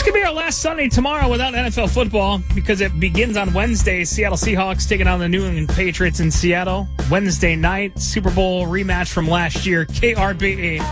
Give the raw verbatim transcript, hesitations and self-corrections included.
could be our last Sunday tomorrow without N F L football because it begins on Wednesday. Seattle Seahawks taking on the New England Patriots in Seattle. Wednesday night, Super Bowl rematch from last year, K R B E.